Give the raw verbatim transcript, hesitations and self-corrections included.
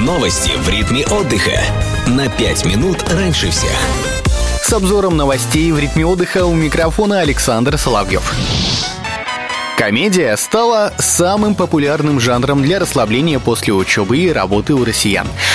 Новости в ритме отдыха. На пять минут раньше всех. С обзором новостей в ритме отдыха у микрофона Александр Соловьев. Комедия стала самым популярным жанром для расслабления после учебы и работы у россиян.